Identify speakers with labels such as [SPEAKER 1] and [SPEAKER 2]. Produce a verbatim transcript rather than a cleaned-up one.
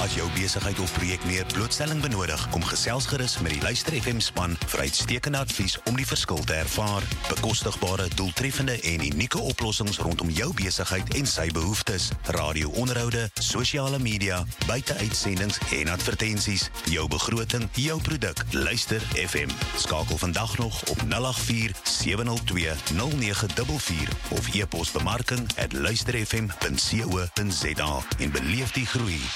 [SPEAKER 1] As jou besigheid of projek meer blootstelling benodig, kom gesels gerus met die Luister F M span vir uitstekende advies om die verskil te ervaar. Bekostigbare, doeltreffende en unieke oplossings rondom jou besigheid en sy behoeftes. Radio-onderhoude, sosiale media, buiteuitsendings en advertensies. Jou begroting, jou produk. Luister F M. Skakel vandag nog op nul agt vier sewe nul twee nul nege vier vier of e-pos bemarking at luisterfm punt co punt za en beleef die groei